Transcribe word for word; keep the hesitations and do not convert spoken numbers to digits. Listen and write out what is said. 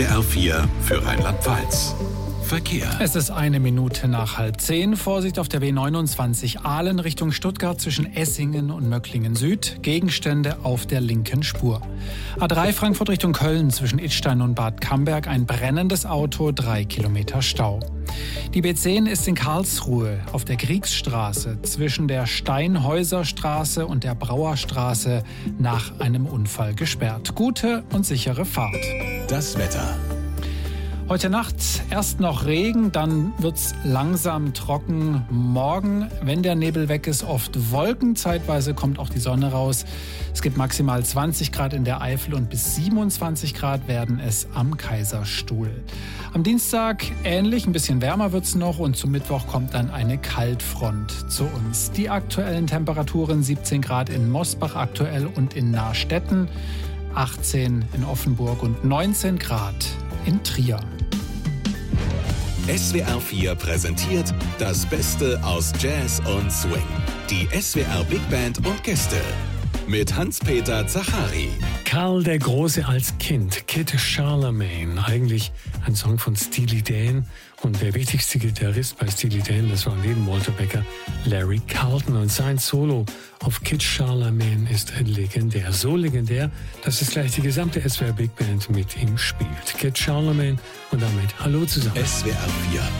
R vier für Rheinland-Pfalz. Verkehr. Es ist eine Minute nach halb zehn. Vorsicht auf der B neunundzwanzig Aalen Richtung Stuttgart zwischen Essingen und Möcklingen Süd. Gegenstände auf der linken Spur. A drei Frankfurt Richtung Köln zwischen Idstein und Bad Camberg. Ein brennendes Auto, drei Kilometer Stau. Die B zehn ist in Karlsruhe auf der Kriegsstraße zwischen der Steinhäuserstraße und der Brauerstraße nach einem Unfall gesperrt. Gute und sichere Fahrt. Das Wetter. Heute Nacht erst noch Regen, dann wird's langsam trocken. Morgen, wenn der Nebel weg ist, oft Wolken. Zeitweise kommt auch die Sonne raus. Es gibt maximal zwanzig Grad in der Eifel und bis siebenundzwanzig Grad werden es am Kaiserstuhl. Am Dienstag ähnlich, ein bisschen wärmer wird's noch und zum Mittwoch kommt dann eine Kaltfront zu uns. Die aktuellen Temperaturen siebzehn Grad in Mosbach aktuell und in Nahrstetten, achtzehn in Offenburg und neunzehn Grad in Trier. S W R vier präsentiert das Beste aus Jazz und Swing. Die S W R Big Band und Gäste mit Hans-Peter Zachari. Karl der Große als Kind, Kid Charlemagne, eigentlich ein Song von Steely Dan. Und der wichtigste Gitarrist bei Steely Dan, das war neben Walter Becker, Larry Carlton. Und sein Solo auf Kid Charlemagne ist legendär. So legendär, dass es gleich die gesamte S W R Big Band mit ihm spielt. Kid Charlemagne und damit Hallo zusammen. S W R vier